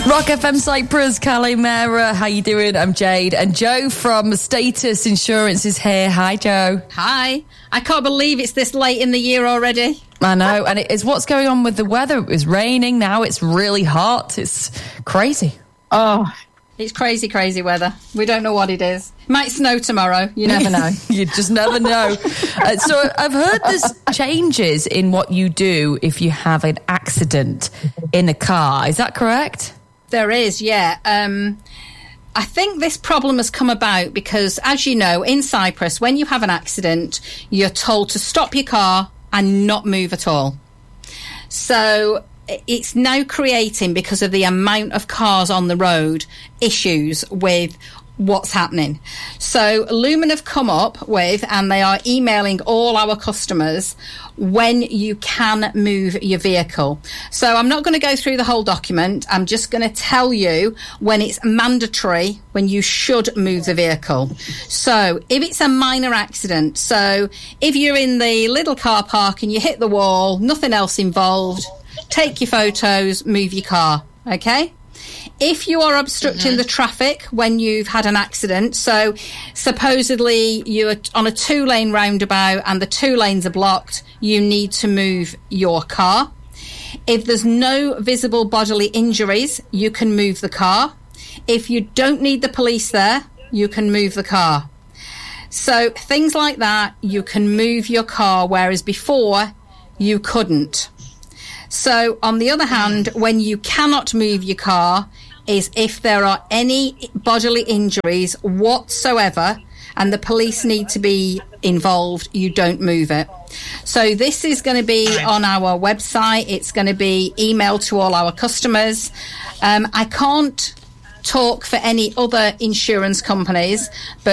Rock FM Cyprus, Calimera, how you doing? I'm Jade, and Joe from Status Insurance is here. Hi, Joe. Hi. I can't believe it's this late in the year already. I know, and it is what's going on with the weather. It was raining, now it's really hot. It's crazy. Oh, it's crazy, crazy weather. We don't know what it is. Might snow tomorrow. You never know. You just never know. So I've heard there's changes in what you do if you have an accident in a car. Is that correct? There is, yeah. I think this problem has come about because, as you know, in Cyprus, when you have an accident, you're told to stop your car and not move at all. So it's now creating, because of the amount of cars on the road, issues with what's happening. So Lumen have come up with, and they are emailing all our customers, when you can move your vehicle. So I'm not going to go through the whole document. I'm just going to tell you when it's mandatory, when you should move the vehicle. So if it's a minor accident, so if you're in the little car park and you hit the wall, nothing else involved, take your photos, move your car, okay? If you are obstructing the traffic when you've had an accident, so supposedly you're on a 2-lane roundabout and the 2 lanes are blocked, you need to move your car. If there's no visible bodily injuries, you can move the car. If you don't need the police there, you can move the car. So things like that, you can move your car, whereas before you couldn't. So, on the other hand, when you cannot move your car is if there are any bodily injuries whatsoever and the police need to be involved, you don't move it. So this is going to be on our website. It's going to be emailed to all our customers. I can't talk for any other insurance companies, but